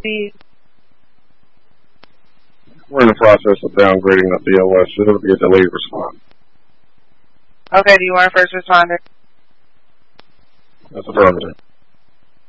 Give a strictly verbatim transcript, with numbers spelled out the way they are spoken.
please? We're in the process of downgrading the B L S. It'll be a delayed response. Okay, do you want a first responder? That's affirmative.